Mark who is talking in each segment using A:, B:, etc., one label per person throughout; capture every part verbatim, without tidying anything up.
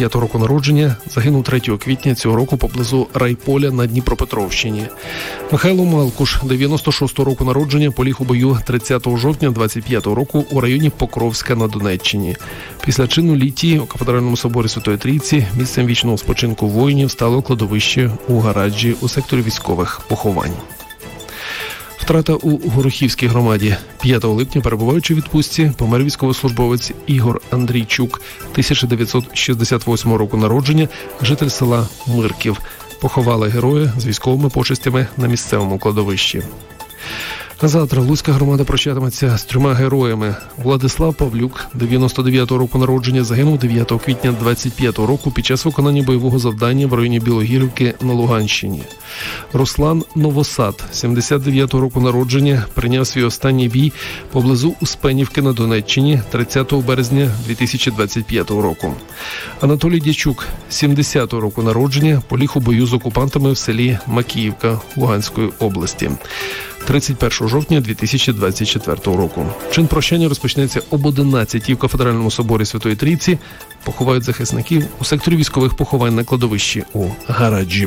A: п'ятого року народження, загинув третього квітня цього року поблизу Райполя на Дніпропетровщині. Михайло Малкуш, дев'яносто шостого року народження, поліг у бою тридцятого жовтня двадцять п'ятого року у районі Покровська на Донеччині. Після чину літії у Кафедральному соборі Святої Трійці місцем вічного спочинку воїнів стало кладовище у Гараджі у секторі військових поховань. Втрата у Горохівській громаді. п'ятого липня, перебуваючи в відпустці, помер військовослужбовець Ігор Андрійчук, тисяча дев'ятсот шістдесят восьмого року народження, житель села Мирків. Поховали героя з військовими почестями на місцевому кладовищі. А завтра Луцька громада прощатиметься з трьома героями. Владислав Павлюк, дев'яносто дев'ятого року народження, загинув дев'ятого квітня двадцять п'ятого року під час виконання бойового завдання в районі Білогірівки на Луганщині. Руслан Новосад, сімдесят дев'ятого року народження, прийняв свій останній бій поблизу Успенівки на Донеччині тридцятого березня дві тисячі двадцять п'ятого року. Анатолій Дячук, сімдесятого року народження, поліг у бою з окупантами в селі Макіївка Луганської області тридцять першого жовтня дві тисячі двадцять четвертого року. Чин прощання розпочнеться об одинадцятій в Кафедральному соборі Святої Трійці. Поховають захисників у секторі військових поховань на кладовищі у Гараджі.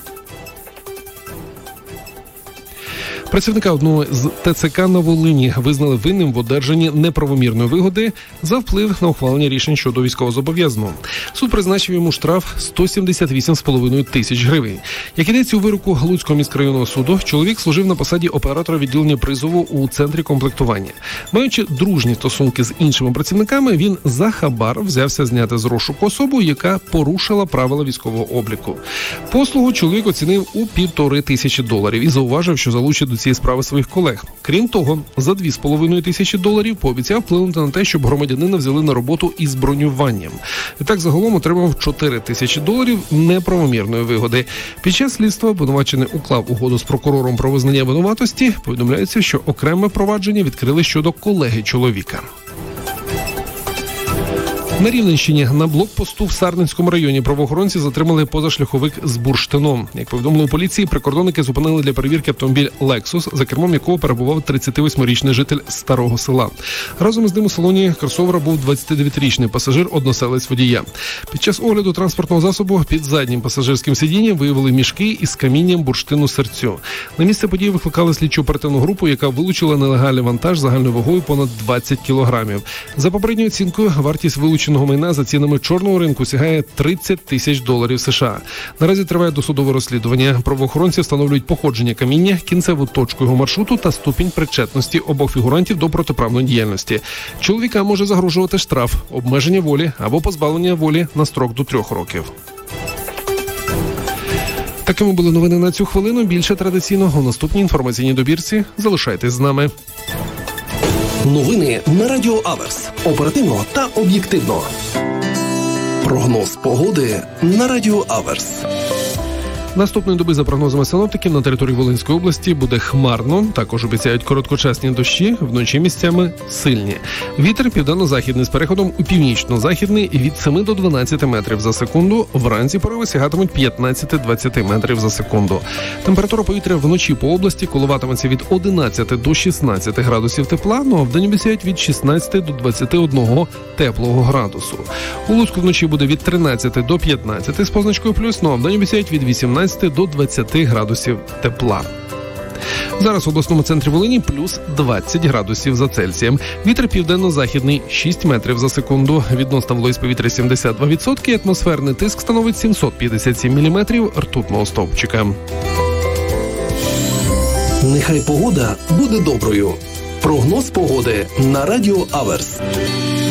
A: Працівника одного з ТЦК на Волині визнали винним в одержанні неправомірної вигоди за вплив на ухвалення рішень щодо військовозобов'язаного. Суд призначив йому штраф сто сімдесят вісім з половиною тисяч гривень. Як ідеться у вироку Луцького міськрайонного суду, чоловік служив на посаді оператора відділення призову у центрі комплектування. Маючи дружні стосунки з іншими працівниками, він за хабар взявся зняти з розшуку особу, яка порушила правила військового обліку. Послугу чоловік оцінив у півтори тисячі доларів і зауважив, що залучить до цієї справи своїх колег. Крім того, за дві з половиною тисячі доларів пообіцяв вплинути на те, щоб громадянина взяли на роботу із бронюванням. І так загалом отримав чотири тисячі доларів неправомірної вигоди. Під час слідства обвинувачений уклав угоду з прокурором про визнання винуватості. Повідомляється, що окреме провадження відкрили щодо колеги чоловіка. На Рівненщині на блокпосту в Сарненському районі правоохоронці затримали позашляховик з бурштином. Як повідомили у поліції, прикордонники зупинили для перевірки автомобіль Lexus, за кермом якого перебував тридцятивосьмирічний житель Старого Села. Разом із ним у салоні кросовера був двадцятидев'ятирічний пасажир, односелець водія. Під час огляду транспортного засобу під заднім пасажирським сидінням виявили мішки із камінням бурштину-сирцю. На місце події викликали слідчу оперативну групу, яка вилучила нелегальний вантаж загальною вагою понад двадцять кілограмів. За попередньою оцінкою, вартість вилученого майна за цінами чорного ринку сягає тридцять тисяч доларів США. Наразі триває досудове розслідування. Правоохоронці встановлюють походження каміння, кінцеву точку його маршруту та ступінь причетності обох фігурантів до протиправної діяльності. Чоловіка може загрожувати штраф, обмеження волі або позбавлення волі на строк до трьох років. Такими були новини на цю хвилину. Більше традиційно у наступній інформаційній добірці. Залишайтесь з нами.
B: Новини на Радіо Аверс. Оперативно та об'єктивно. Прогноз погоди на Радіо Аверс.
A: Наступної доби, за прогнозами синоптиків, на території Волинської області буде хмарно. Також обіцяють короткочасні дощі, вночі місцями сильні. Вітер південно-західний з переходом у північно-західний від семи до дванадцяти метрів за секунду. Вранці пориви сягатимуть п'ятнадцять-двадцять метрів за секунду. Температура повітря вночі по області коливатиметься від одинадцяти до шістнадцяти градусів тепла, ну а вдень обіцяють від шістнадцяти до двадцяти одного теплого градусу. У Луцьку вночі буде від тринадцяти до п'ятнадцяти з позначкою плюс, ну а вдень обіцяють від вісімнадцяти до двадцяти градусів тепла. Зараз в обласному центрі Волині плюс двадцять градусів за Цельсієм. Вітер південно-західний шість метрів за секунду. Відносна вологість повітря сімдесят два відсотки. Атмосферний тиск становить сімсот п'ятдесят сім міліметрів ртутного стовпчика.
B: Нехай погода буде доброю. Прогноз погоди на Радіо Аверс.